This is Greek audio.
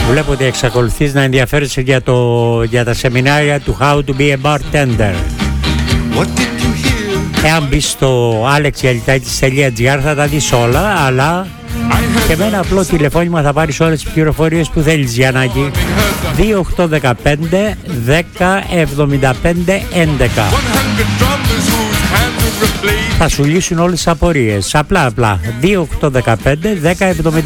Βλέπω ότι εξακολουθείς να ενδιαφέρεσαι για τα σεμινάρια του How to be a bartender. Εάν μπεις στο alexyalitatis.gr θα τα δεις όλα, αλλά και με ένα απλό τηλεφώνημα θα πάρεις όλες τις πληροφορίες που θέλεις, Γιαννάκη. 2815 10 75 11. Θα σου λύσουν όλες τις απορίες. Απλά 2815 10 75